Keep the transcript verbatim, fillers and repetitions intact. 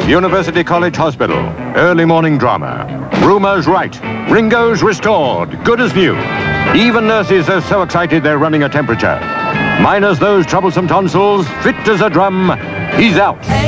University College Hospital. Early morning drama. Rumours right. Ringo's restored. Good as new. Even nurses are so excited they're running a temperature. Minus those troublesome tonsils, fit as a drum, he's out.